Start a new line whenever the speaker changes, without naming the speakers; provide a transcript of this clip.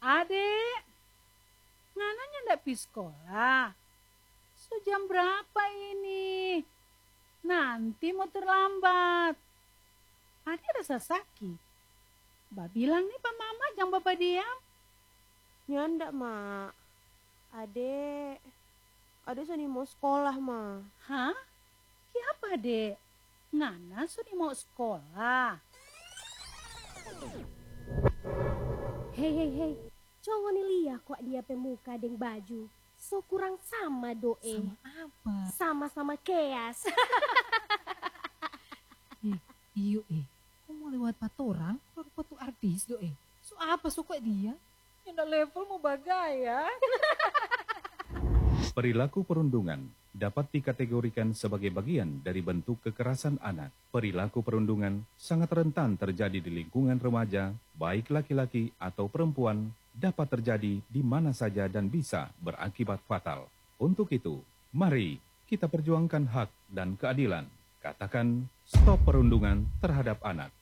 Adek, ngananya ndak pi sekolah? Sejam berapa ini? Nanti mau terlambat. Adek rasa sakit. Mbak bilang nih Pak Mama jangan Bapak diam.
Nyanda, Mak. Adek sini mau sekolah, Ma.
Hah? Siapa dek? Ngana sudah mau sekolah.
Hei. Jangan lihat kok dia pemuka deng baju. So kurang sama doe.
Sama apa?
Sama-sama keas.
Iyo kok mau lewat patorang? Kok patu artis doe? So apa suka dia?
Yang ndak level mau bagaya.
Perilaku perundungan dapat dikategorikan sebagai bagian dari bentuk kekerasan anak. Perilaku perundungan sangat rentan terjadi di lingkungan remaja, baik laki-laki atau perempuan, dapat terjadi di mana saja dan bisa berakibat fatal. Untuk itu, mari kita perjuangkan hak dan keadilan. Katakan stop perundungan terhadap anak.